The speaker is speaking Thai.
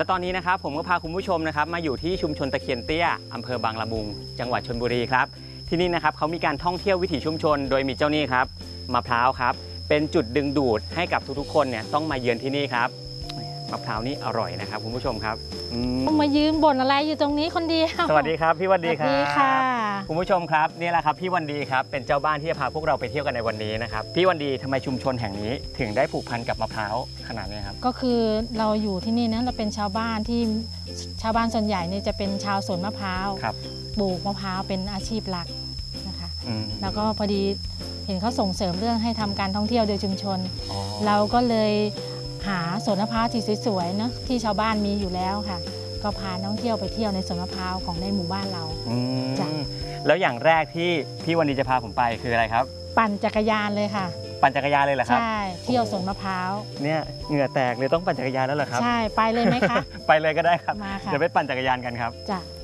และตอนนี้นะครับผมก็พาคุณผู้ชมนะครับมาอยู่ที่ชุมชนตะเคียนเตี้ยอำเภอบางละมุงจังหวัดชลบุรีครับที่นี่นะครับเขามีการท่องเที่ยววิถีชุมชนโดยมีเจ้านี่ครับมะพร้าวครับเป็นจุดดึงดูดให้กับทุกๆคนเนี่ยต้องมาเยือนที่นี่ครับมะพร้าวนี่อร่อยนะครับคุณผู้ชมครับมายืนบ่นอะไรอยู่ตรงนี้คนเดียวสวัสดีครับพี่วันดีครับสวัสดีค่ะคุณผู้ชมครับนี่แหละครับพี่วันดีครับเป็นเจ้าบ้านที่จะพาพวกเราไปเที่ยวกันในวันนี้นะครับพี่วันดีทำไมชุมชนแห่งนี้ถึงได้ผูกพันกับมะพร้าวขนาดนี้ครับก็คือเราอยู่ที่นี่นะเราเป็นชาวบ้านที่ชาวบ้านส่วนใหญ่เนี่ยจะเป็นชาวสวนมะพร้าวปลูกมะพร้าวเป็นอาชีพหลักนะคะแล้วก็พอดีเห็นเขาส่งเสริมเรื่องให้ทำการท่องเที่ยวโดยชุมชนเราก็เลยหาสวนมะพร้าวที่สวยๆนะที่ชาวบ้านมีอยู่แล้วค่ะก็พานักท่องเที่ยวไปเที่ยวในสวนมะพร้าวของในหมู่บ้านเราจ้ะแล้วอย่างแรกที่พี่วันดีจะพาผมไปคืออะไรครับปั่นจักรยานเลยค่ะปั่นจักรยานเลยเหรอครับใช่เที่ยวสวนมะพร้าวเนี่ยเหงื่อแตกเลยต้องปั่นจักรยานแล้วเหรอครับใช่ไปเลยไหมคะไปเลยก็ได้ครับมาค่ะเดี๋ยวไปปั่นจักรยานกันครับจ้ะ